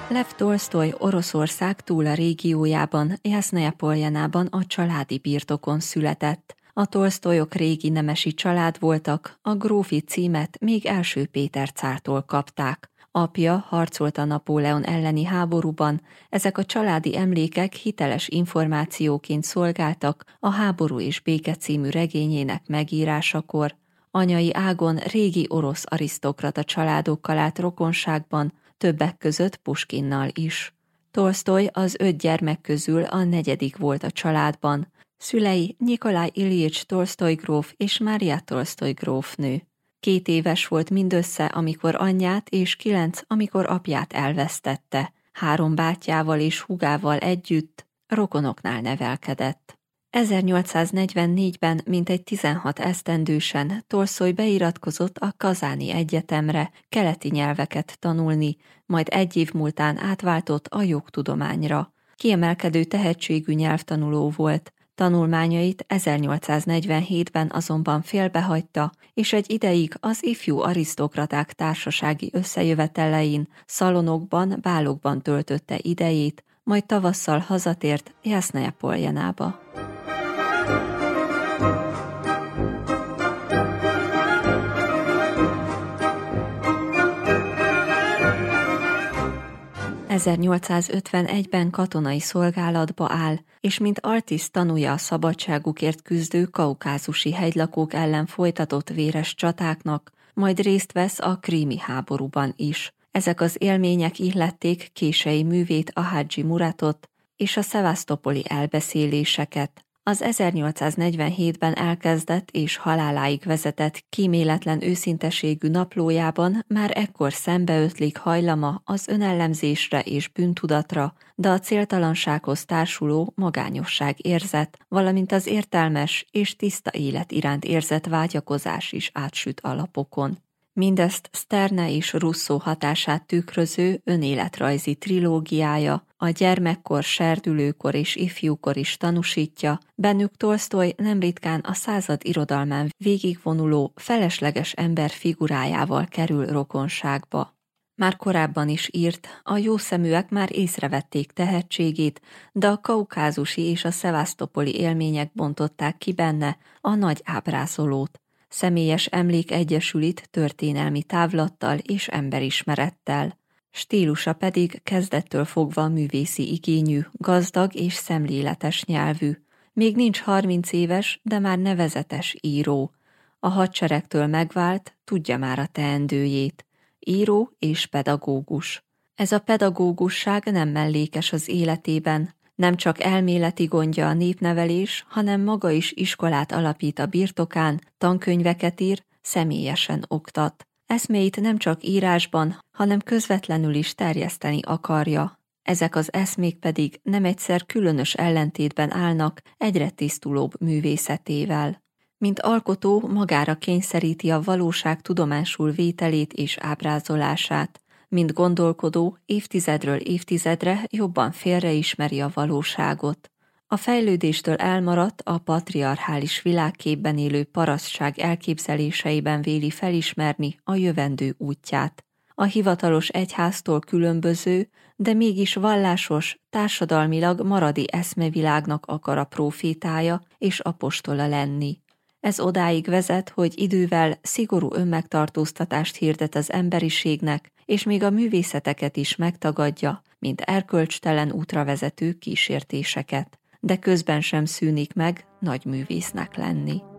Lev Tolsztoj Oroszország Túla régiójában, Jasnaja Poljanában a családi birtokon született. A Tolsztojok régi nemesi család voltak, a grófi címet még első Péter cártól kapták. Apja harcolt a Napóleon elleni háborúban, ezek a családi emlékek hiteles információként szolgáltak a Háború és béke című regényének megírásakor. Anyai ágon régi orosz arisztokrata családokkal állt rokonságban, többek között Puskinnal is. Tolsztoj az 5 gyermek közül a 4. volt a családban. Szülei Nyikolaj Iljics Tolsztoj gróf és Mária Tolsztoj grófnő. 2 éves volt mindössze, amikor anyját, és 9, amikor apját elvesztette. 3 bátyjával és húgával együtt rokonoknál nevelkedett. 1844-ben mintegy 16 esztendősen Tolsztoj beiratkozott a Kazáni Egyetemre keleti nyelveket tanulni, majd 1 év múltán átváltott a jogtudományra. Kiemelkedő tehetségű nyelvtanuló volt. Tanulmányait 1847-ben azonban félbehagyta, és egy ideig az ifjú arisztokraták társasági összejövetelein, szalonokban, bálokban töltötte idejét, majd tavasszal hazatért Jasnaja Poljanába. ...1851-ben katonai szolgálatba áll, és mint altiszt tanúja a szabadságukért küzdő kaukázusi hegylakók ellen folytatott véres csatáknak, majd részt vesz a krími háborúban is. Ezek az élmények illették kései művét, a Hadzsi Muratot és a szevasztopoli elbeszéléseket. Az 1847-ben elkezdett és haláláig vezetett kíméletlen őszinteségű naplójában már ekkor szembeötlik hajlama az önellenzésre és bűntudatra, de a céltalansághoz társuló magányosság érzet, valamint az értelmes és tiszta élet iránt érzett vágyakozás is átsüt a lapokon. Mindezt Sterne és Rousseau hatását tükröző önéletrajzi trilógiája, a gyermekkor, serdülőkor és ifjúkor is tanúsítja, bennük Tolsztoj nem ritkán a század irodalmán végigvonuló, felesleges ember figurájával kerül rokonságba. Már korábban is írt, a jószeműek már észrevették tehetségét, de a kaukázusi és a szevasztopoli élmények bontották ki benne a nagy ábrázolót. Személyes emlék egyesülít történelmi távlattal és emberismerettel. Stílusa pedig kezdettől fogva művészi igényű, gazdag és szemléletes nyelvű. Még nincs 30 éves, de már nevezetes író. A hadseregtől megvált, tudja már a teendőjét. Író és pedagógus. Ez a pedagógusság nem mellékes az életében. Nem csak elméleti gondja a népnevelés, hanem maga is iskolát alapít a birtokán, tankönyveket ír, személyesen oktat. Eszméit nem csak írásban, hanem közvetlenül is terjeszteni akarja. Ezek az eszmék pedig nem egyszer különös ellentétben állnak egyre tisztulóbb művészetével. Mint alkotó magára kényszeríti a valóság tudomásul vételét és ábrázolását. Mint gondolkodó évtizedről évtizedre jobban félreismeri a valóságot. A fejlődéstől elmaradt, a patriarchális világképben élő parasztság elképzeléseiben véli felismerni a jövendő útját. A hivatalos egyháztól különböző, de mégis vallásos, társadalmilag maradi eszmevilágnak akar a prófétája és apostola lenni. Ez odáig vezet, hogy idővel szigorú önmegtartóztatást hirdet az emberiségnek, és még a művészeteket is megtagadja, mint erkölcstelen útra vezető kísértéseket, de közben sem szűnik meg nagy művésznek lenni.